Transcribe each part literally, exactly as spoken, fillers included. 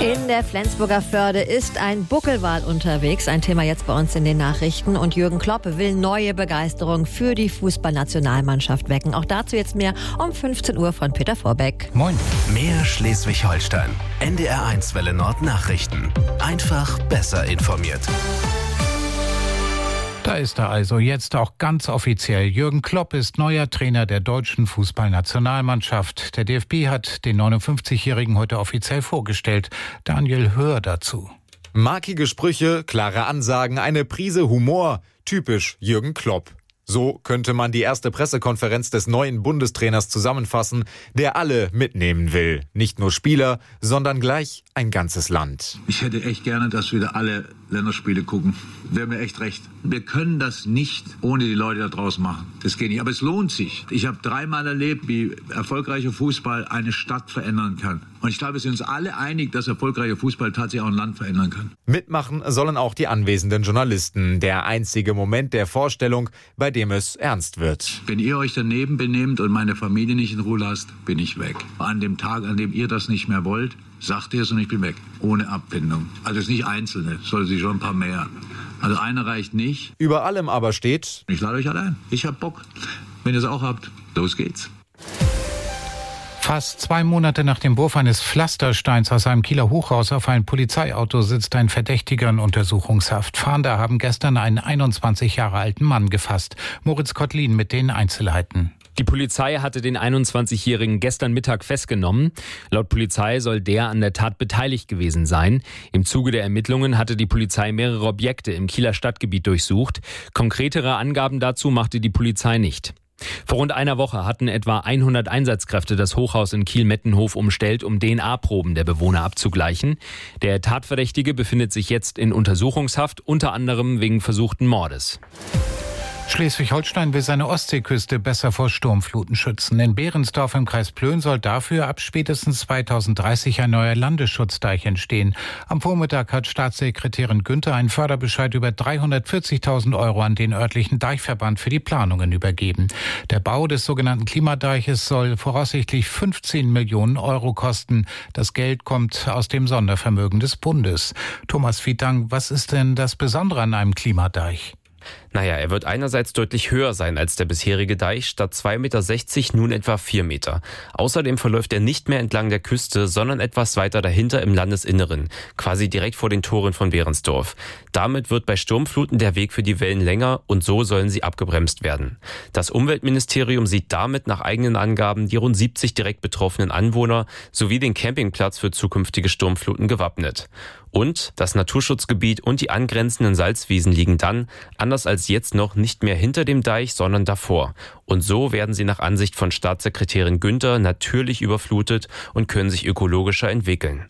In der Flensburger Förde ist ein Buckelwal unterwegs. Ein Thema jetzt bei uns in den Nachrichten. Und Jürgen Klopp will neue Begeisterung für die Fußballnationalmannschaft wecken. Auch dazu jetzt mehr um fünfzehn Uhr von Peter Vorbeck. Moin. Mehr Schleswig-Holstein. N D R eins Welle Nord Nachrichten. Einfach besser informiert. Da ist er also jetzt auch ganz offiziell. Jürgen Klopp ist neuer Trainer der deutschen Fußballnationalmannschaft. Der D F B hat den neunundfünfzigjährigen heute offiziell vorgestellt. Daniel Höhr dazu. Markige Sprüche, klare Ansagen, eine Prise Humor. Typisch Jürgen Klopp. So könnte man die erste Pressekonferenz des neuen Bundestrainers zusammenfassen, der alle mitnehmen will. Nicht nur Spieler, sondern gleich ein ganzes Land. Ich hätte echt gerne, dass wieder alle Länderspiele gucken. Wäre mir echt recht. Wir können das nicht ohne die Leute da draußen machen. Das geht nicht. Aber es lohnt sich. Ich habe dreimal erlebt, wie erfolgreicher Fußball eine Stadt verändern kann. Und ich glaube, wir sind uns alle einig, dass erfolgreicher Fußball tatsächlich auch ein Land verändern kann. Mitmachen sollen auch die anwesenden Journalisten. Der einzige Moment der Vorstellung, bei dem es ernst wird. Wenn ihr euch daneben benehmt und meine Familie nicht in Ruhe lasst, bin ich weg. An dem Tag, an dem ihr das nicht mehr wollt, sagt ihr es und ich bin weg. Ohne Abfindung. Also es ist nicht Einzelne, es sollte sich schon ein paar mehr. Also einer reicht nicht. Über allem aber steht: Ich lade euch alle ein. Ich hab Bock. Wenn ihr es auch habt, los geht's. Fast zwei Monate nach dem Wurf eines Pflastersteins aus einem Kieler Hochhaus auf ein Polizeiauto sitzt ein Verdächtiger in Untersuchungshaft. Fahnder haben gestern einen einundzwanzig Jahre alten Mann gefasst. Moritz Kottlin mit den Einzelheiten. Die Polizei hatte den einundzwanzigjährigen gestern Mittag festgenommen. Laut Polizei soll der an der Tat beteiligt gewesen sein. Im Zuge der Ermittlungen hatte die Polizei mehrere Objekte im Kieler Stadtgebiet durchsucht. Konkretere Angaben dazu machte die Polizei nicht. Vor rund einer Woche hatten etwa hundert Einsatzkräfte das Hochhaus in Kiel-Mettenhof umstellt, um D N A-Proben der Bewohner abzugleichen. Der Tatverdächtige befindet sich jetzt in Untersuchungshaft, unter anderem wegen versuchten Mordes. Schleswig-Holstein will seine Ostseeküste besser vor Sturmfluten schützen. In Behrensdorf im Kreis Plön soll dafür ab spätestens zweitausenddreißig ein neuer Landesschutzdeich entstehen. Am Vormittag hat Staatssekretärin Günther einen Förderbescheid über dreihundertvierzigtausend Euro an den örtlichen Deichverband für die Planungen übergeben. Der Bau des sogenannten Klimadeiches soll voraussichtlich fünfzehn Millionen Euro kosten. Das Geld kommt aus dem Sondervermögen des Bundes. Thomas Fietang, was ist denn das Besondere an einem Klimadeich? Naja, er wird einerseits deutlich höher sein als der bisherige Deich, statt zwei Meter sechzig nun etwa vier Meter. Außerdem verläuft er nicht mehr entlang der Küste, sondern etwas weiter dahinter im Landesinneren, quasi direkt vor den Toren von Behrensdorf. Damit wird bei Sturmfluten der Weg für die Wellen länger und so sollen sie abgebremst werden. Das Umweltministerium sieht damit nach eigenen Angaben die rund siebzig direkt betroffenen Anwohner sowie den Campingplatz für zukünftige Sturmfluten gewappnet. Und das Naturschutzgebiet und die angrenzenden Salzwiesen liegen dann, anders als jetzt noch, nicht mehr hinter dem Deich, sondern davor. Und so werden sie nach Ansicht von Staatssekretärin Günther natürlich überflutet und können sich ökologischer entwickeln.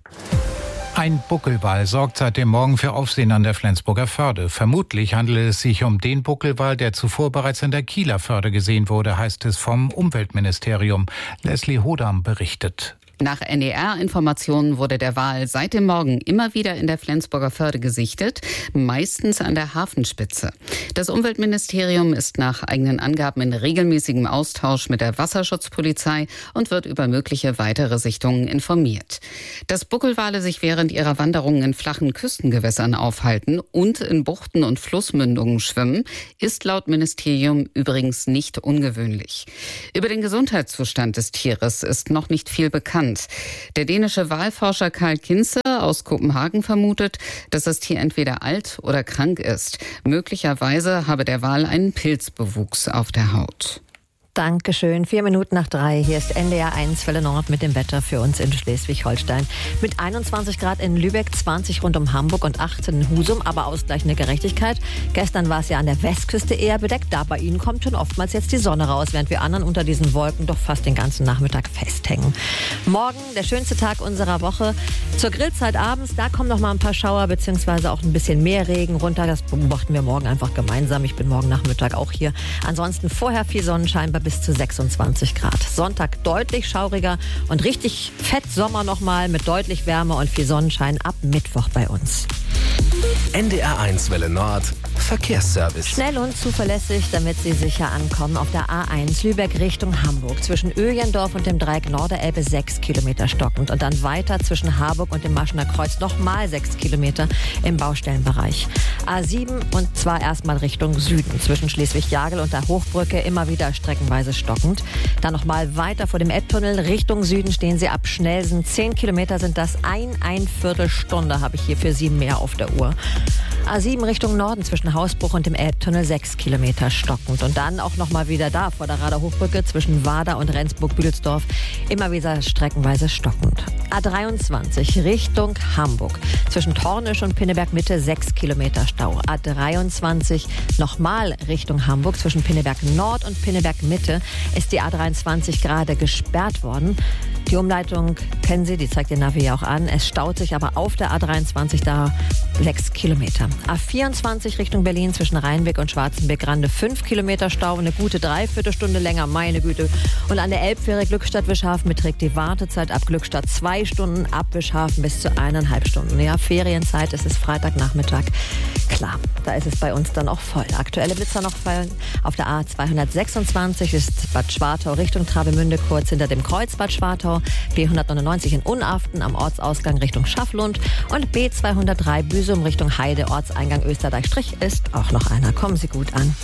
Ein Buckelwal sorgt seit dem Morgen für Aufsehen an der Flensburger Förde. Vermutlich handelt es sich um den Buckelwal, der zuvor bereits in der Kieler Förde gesehen wurde, heißt es vom Umweltministerium. Leslie Hodam berichtet. Nach N D R-Informationen wurde der Wal seit dem Morgen immer wieder in der Flensburger Förde gesichtet, meistens an der Hafenspitze. Das Umweltministerium ist nach eigenen Angaben in regelmäßigem Austausch mit der Wasserschutzpolizei und wird über mögliche weitere Sichtungen informiert. Dass Buckelwale sich während ihrer Wanderungen in flachen Küstengewässern aufhalten und in Buchten und Flussmündungen schwimmen, ist laut Ministerium übrigens nicht ungewöhnlich. Über den Gesundheitszustand des Tieres ist noch nicht viel bekannt. Der dänische Walforscher Karl Kinze aus Kopenhagen vermutet, dass das Tier entweder alt oder krank ist. Möglicherweise habe der Wal einen Pilzbewuchs auf der Haut. Dankeschön. Vier Minuten nach drei. Hier ist N D R eins Welle Nord mit dem Wetter für uns in Schleswig-Holstein. Mit einundzwanzig Grad in Lübeck, zwanzig rund um Hamburg und achtzehn in Husum, aber ausgleichende Gerechtigkeit. Gestern war es ja an der Westküste eher bedeckt. Da bei Ihnen kommt schon oftmals jetzt die Sonne raus, während wir anderen unter diesen Wolken doch fast den ganzen Nachmittag festhängen. Morgen der schönste Tag unserer Woche. Zur Grillzeit abends, da kommen noch mal ein paar Schauer beziehungsweise auch ein bisschen mehr Regen runter. Das beobachten wir morgen einfach gemeinsam. Ich bin morgen Nachmittag auch hier. Ansonsten vorher viel Sonnenschein bei bis zu sechsundzwanzig Grad. Sonntag deutlich schauriger und richtig fett Sommer nochmal mit deutlich Wärme und viel Sonnenschein ab Mittwoch bei uns. N D R eins Welle Nord Verkehrsservice. Schnell und zuverlässig, damit Sie sicher ankommen. Auf der A eins Lübeck Richtung Hamburg. Zwischen Öjendorf und dem Dreieck Norderelbe sechs Kilometer stockend. Und dann weiter zwischen Harburg und dem Maschener Kreuz nochmal sechs Kilometer im Baustellenbereich. A sieben und zwar erstmal Richtung Süden. Zwischen Schleswig-Jagel und der Hochbrücke immer wieder streckenweise stockend. Dann nochmal weiter vor dem Elbtunnel Richtung Süden stehen Sie ab Schnelsen. Zehn Kilometer sind das. Ein, ein Viertelstunde habe ich hier für Sie mehr auf der Uhr. A sieben Richtung Norden zwischen Hausbruch und dem Elbtunnel sechs Kilometer stockend. Und dann auch nochmal wieder da vor der Rader Hochbrücke zwischen Wader und Rendsburg-Büdelsdorf immer wieder streckenweise stockend. A dreiundzwanzig Richtung Hamburg. Zwischen Tornisch und Pinneberg Mitte sechs Kilometer Stau. A dreiundzwanzig nochmal Richtung Hamburg. Zwischen Pinneberg Nord und Pinneberg Mitte ist die A dreiundzwanzig gerade gesperrt worden. Die Umleitung kennen Sie, die zeigt Ihr Navi auch an. Es staut sich aber auf der A dreiundzwanzig da sechs Kilometer. A vierundzwanzig Richtung Berlin zwischen Rheinbeck und Schwarzenberg-Grande fünf Kilometer Stau, eine gute Dreiviertelstunde länger, meine Güte. Und an der Elbfähre Glückstadt-Wischhafen beträgt die Wartezeit ab Glückstadt zwei Stunden, ab Wischhafen bis zu eineinhalb Stunden. Ja, Ferienzeit, es ist Freitagnachmittag. Klar, da ist es bei uns dann auch voll. Aktuelle Blitzer noch fallen. Auf der A zweihundertsechsundzwanzig ist Bad Schwartau Richtung Travemünde kurz hinter dem Kreuz Bad Schwartau. B hundertneunundneunzig in Unaften am Ortsausgang Richtung Schafflund. Und B zweihundertdrei Büsum Richtung Heide, Ortseingang Österreich-Strich ist auch noch einer. Kommen Sie gut an.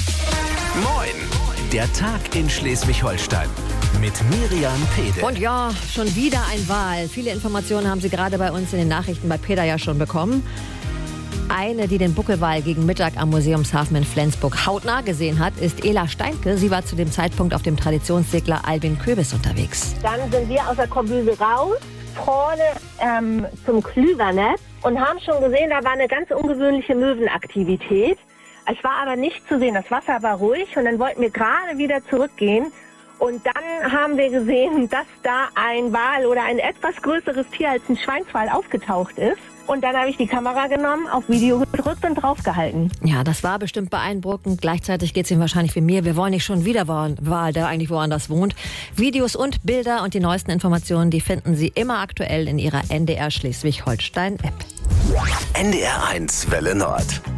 Moin! Der Tag in Schleswig-Holstein mit Miriam Pede. Und ja, schon wieder ein Wahl. Viele Informationen haben Sie gerade bei uns in den Nachrichten bei Peter ja schon bekommen. Eine, die den Buckelwal gegen Mittag am Museumshafen in Flensburg hautnah gesehen hat, ist Ela Steinke. Sie war zu dem Zeitpunkt auf dem Traditionssegler Albin Köbis unterwegs. Dann sind wir aus der Kombüse raus, vorne ähm, zum Klüvernetz und haben schon gesehen, da war eine ganz ungewöhnliche Möwenaktivität. Es war aber nicht zu sehen, das Wasser war ruhig und dann wollten wir gerade wieder zurückgehen. Und dann haben wir gesehen, dass da ein Wal oder ein etwas größeres Tier als ein Schweinswal aufgetaucht ist. Und dann habe ich die Kamera genommen, auf Video gedrückt und draufgehalten. Ja, das war bestimmt beeindruckend. Gleichzeitig geht es ihm wahrscheinlich wie mir. Wir wollen nicht schon wieder Wal, der eigentlich woanders wohnt. Videos und Bilder und die neuesten Informationen, die finden Sie immer aktuell in Ihrer N D R Schleswig-Holstein-App. N D R eins Welle Nord.